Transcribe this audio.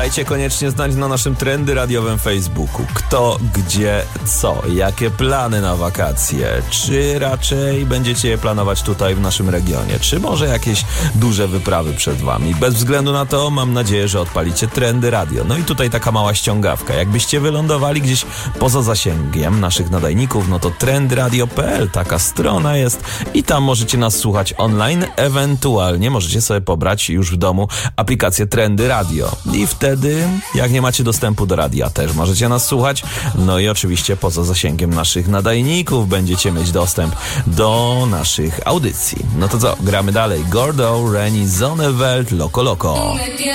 Dajcie koniecznie znać na naszym Trendy Radiowym Facebooku. Kto, gdzie, co, jakie plany na wakacje. Czy raczej będziecie je planować tutaj w naszym regionie? Czy może jakieś duże wyprawy przed wami? Bez względu na to mam nadzieję, że odpalicie Trendy Radio. No i tutaj taka mała ściągawka. Jakbyście wylądowali gdzieś poza zasięgiem naszych nadajników, no to trendradio.pl, taka strona jest i tam możecie nas słuchać online. Ewentualnie możecie sobie pobrać już w domu aplikację Trendy Radio. I wtedy, jak nie macie dostępu do radia, też możecie nas słuchać. No i oczywiście poza zasięgiem naszych nadajników będziecie mieć dostęp do naszych audycji. No to co, gramy dalej. Gordo, Reni, Zonneveld, Loco Loco.